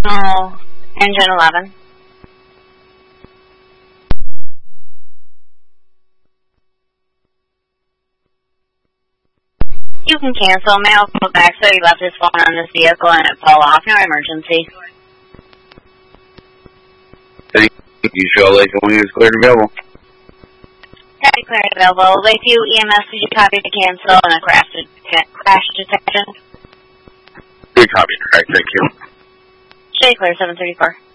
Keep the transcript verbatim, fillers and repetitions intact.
Oh, engine eleven. You can cancel. Mail called back, so he left his phone on this vehicle and it fell off. No emergency. Thank you. Show like the wing is cleared and available. Copy cleared and available. Lakeview E M S, did you copy the cancel and a crash, det crash detection? Good copy. All right, thank you. Stay clear, seven thirty-four.